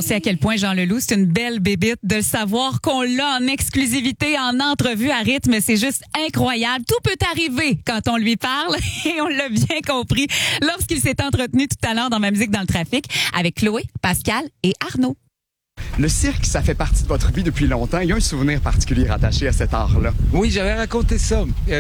sait à quel point Jean Leloup, c'est une belle bébite. De le savoir qu'on l'a en exclusivité, en entrevue à rythme, c'est juste incroyable. Tout peut arriver quand on lui parle et on l'a bien compris lorsqu'il s'est entretenu tout à l'heure dans Ma musique dans le trafic avec Chloé, Pascal et Arnaud. Le cirque, ça fait partie de votre vie depuis longtemps. Il y a un souvenir particulier rattaché à cet art-là. Oui, j'avais raconté ça.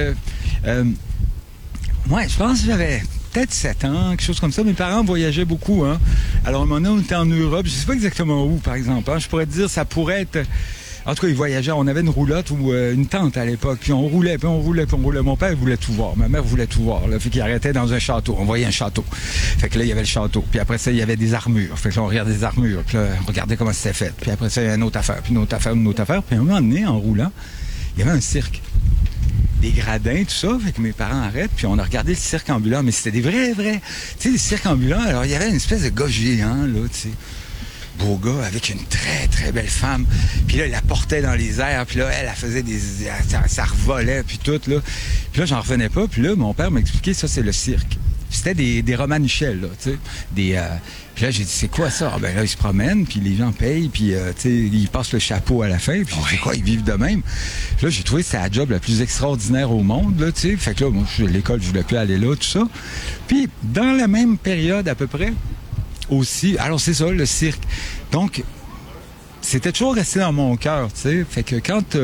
Moi, je pense que j'avais peut-être 7 ans, quelque chose comme ça. Mes parents voyageaient beaucoup. Hein. Alors, à un moment donné, on était en Europe. Je ne sais pas exactement où, par exemple. Hein. Je pourrais te dire, ça pourrait être... En tout cas, ils voyageaient. On avait une roulotte ou une tente à l'époque. Puis on roulait, puis on roulait, puis on roulait. Mon père voulait tout voir. Ma mère voulait tout voir. Là. Fait qu'il arrêtait dans un château. On voyait un château. Fait que là, il y avait le château. Puis après ça, il y avait des armures. Fait que là, on regardait des armures. Puis là, on regardait comment c'était fait. Puis après ça, il y avait une autre affaire. Puis une autre affaire, une autre affaire. Puis à un moment donné, en roulant, il y avait un cirque. Des gradins, tout ça. Fait que mes parents arrêtent. Puis on a regardé le cirque ambulant. Mais c'était des vrais. Tu sais, des cirques ambulants. Alors, il y avait une espèce de gars géant, là, tu sais. Beau gars avec une très, très belle femme. Puis là, il la portait dans les airs. Puis là, elle faisait des... Ça revolait, puis tout, là. Puis là, j'en revenais pas. Puis là, mon père m'a expliqué, ça, c'est le cirque. C'était des Romanichels, là, tu sais. Puis là, j'ai dit, c'est quoi ça? Ah, ben là, ils se promènent, puis les gens payent, puis, tu sais, ils passent le chapeau à la fin. Puis c'est quoi, ils vivent de même? Puis là, j'ai trouvé que c'était la job la plus extraordinaire au monde, là, tu sais. Fait que là, moi, l'école, je voulais plus aller là, tout ça. Puis, dans la même période, à peu près, aussi. Alors, c'est ça, le cirque. Donc, c'était toujours resté dans mon cœur, tu sais. Fait que quand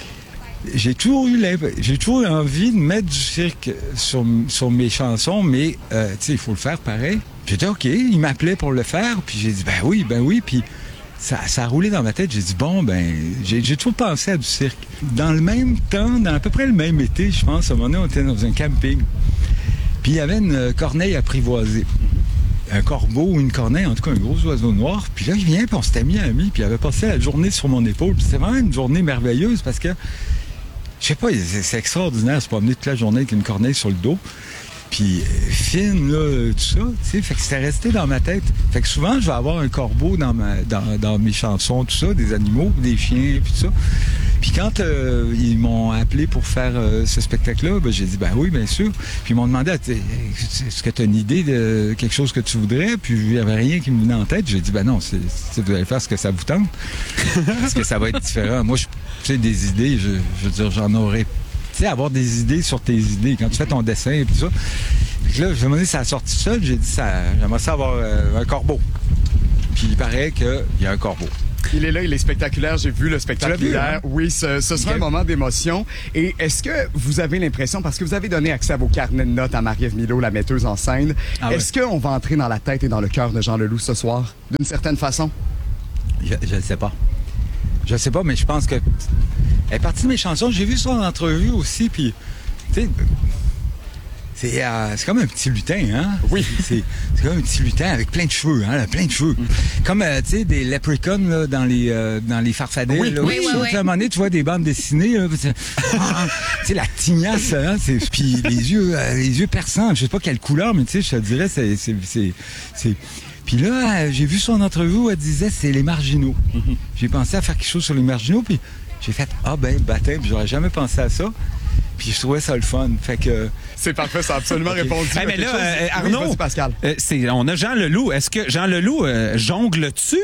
j'ai toujours eu envie de mettre du cirque sur mes chansons, mais, tu sais, il faut le faire pareil. J'ai dit, OK, il m'appelait pour le faire, puis j'ai dit, ben oui. Puis ça a roulé dans ma tête. J'ai dit, bon, j'ai toujours pensé à du cirque. Dans le même temps, dans à peu près le même été, je pense, à un moment donné, on était dans un camping. Puis il y avait une corneille apprivoisée. Un corbeau ou une corneille, en tout cas un gros oiseau noir. Puis là, il vient, puis on s'était mis amis, puis il avait passé la journée sur mon épaule. Puis c'était vraiment une journée merveilleuse parce que, je sais pas, c'est extraordinaire de se promener toute la journée avec une corneille sur le dos. Puis fine, là, tout ça, tu sais, fait que c'était resté dans ma tête. Fait que souvent, je vais avoir un corbeau dans mes chansons, tout ça, des animaux, des chiens, puis tout ça. Puis quand ils m'ont appelé pour faire ce spectacle-là, ben, j'ai dit, ben oui, bien sûr. Puis ils m'ont demandé, est-ce que tu as une idée de quelque chose que tu voudrais? Puis il n'y avait rien qui me venait en tête. J'ai dit, ben non, vous allez faire ce que ça vous tente. Parce que ça va être différent. Moi, tu sais, des idées, je veux dire, j'en aurais... Tu sais, avoir des idées sur tes idées. Quand tu fais ton dessin et tout ça. Puis là, je me suis demandé, ça a sorti seul. J'ai dit, j'aimerais ça avoir un corbeau. Puis il paraît qu'il y a un corbeau. Il est là, il est spectaculaire. J'ai vu le spectacle hier. Hein? Oui, ce sera un moment d'émotion. Et est-ce que vous avez l'impression, parce que vous avez donné accès à vos carnets de notes à Marie-Ève Milo, la metteuse en scène, est-ce qu'on va entrer dans la tête et dans le cœur de Jean Leloup ce soir, d'une certaine façon? Je ne sais pas. Je sais pas, mais je pense que... Elle est partie de mes chansons. J'ai vu son entrevue aussi, puis... Tu sais... C'est comme un petit lutin, hein? Oui. C'est comme un petit lutin avec plein de cheveux, hein? Plein de cheveux. Comme, tu sais, des leprechauns là, dans les farfadets. Oui, là, oui. À un moment donné, tu vois des bandes dessinées. Tu sais, la tignasse, hein? Puis les yeux perçants. Je sais pas quelle couleur, mais tu sais, je te dirais, c'est... Puis là, j'ai vu son entrevue où elle disait c'est les marginaux. J'ai pensé à faire quelque chose sur les marginaux, puis j'ai fait baptême, j'aurais jamais pensé à ça. Puis je trouvais ça le fun. Fait que... C'est parfait, ça a absolument répondu. Hey, mais là, Arnaud, oui, Pascal. On a Jean Leloup. Est-ce que Jean Leloup jongle-tu?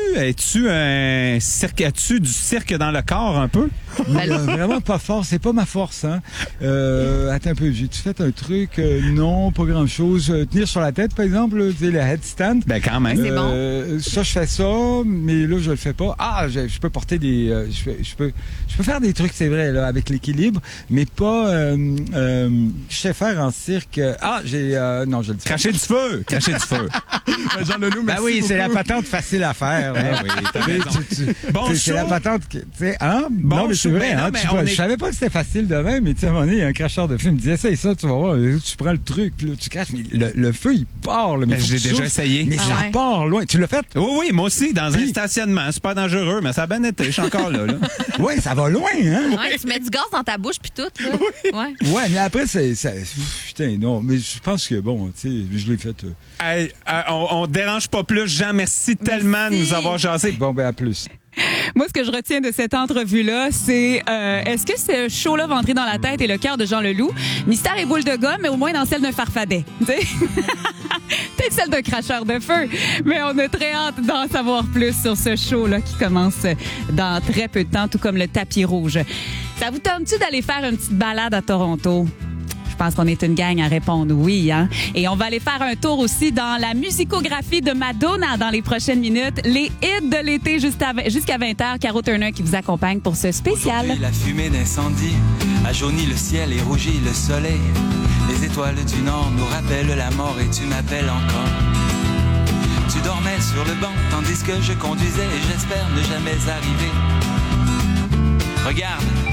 As-tu du cirque dans le corps un peu? Vraiment pas fort. C'est pas ma force. Hein. Attends un peu. J'ai-tu fait un truc? Non, pas grand-chose. Tenir sur la tête, par exemple, tu sais, le headstand. Ben quand même. C'est bon. Ça, je fais ça, mais là, je le fais pas. Je peux porter des... je peux faire des trucs, c'est vrai, là, avec l'équilibre, mais pas... je sais faire en cirque... non, je le dis pas. Cracher du feu! Jean Leloup, merci oui, beaucoup. c'est la patente facile à faire. Oui, t'as raison. Bon c'est la show. patente que... Hein? Bon non, mais show. c'est vrai. Ben non, Hein, mais je savais pas que c'était facile de même, mais tu sais, à un moment donné, il y a un cracheur de feu, il me dit, essaye ça, tu vas voir, tu prends le truc, là, tu craches, mais le feu, il part. Là, mais Ben, je l'ai déjà essayé. Mais ça part loin. Tu l'as fait? Oui, moi aussi, dans un stationnement. C'est pas dangereux, mais ça a bien été. Je suis encore là. Oui, ça va loin, hein? Ouais, tu mets du gaz dans ta bouche puis tout. Là. Ouais. Ouais, mais après, putain, non, mais je pense que, bon, tu sais, je l'ai fait. Hey, on dérange pas plus. Jean, merci tellement de nous avoir jasé. Bon, ben, à plus. Moi, ce que je retiens de cette entrevue-là, c'est est-ce que ce show-là va entrer dans la tête et le cœur de Jean Leloup? Mystère et boule de gomme, mais au moins dans celle d'un farfadet. Peut-être celle d'un cracheur de feu. Mais on a très hâte d'en savoir plus sur ce show-là qui commence dans très peu de temps, tout comme le tapis rouge. Ça vous tente-tu d'aller faire une petite balade à Toronto? Je pense qu'on est une gang à répondre oui, hein? Et on va aller faire un tour aussi dans la musicographie de Madonna dans les prochaines minutes. Les hits de l'été jusqu'à 20h. Caro Turner qui vous accompagne pour ce spécial. Aujourd'hui, la fumée d'incendie a jauni le ciel et rougi le soleil. Les étoiles du Nord nous rappellent la mort et tu m'appelles encore. Tu dormais sur le banc tandis que je conduisais et j'espère ne jamais arriver. Regarde,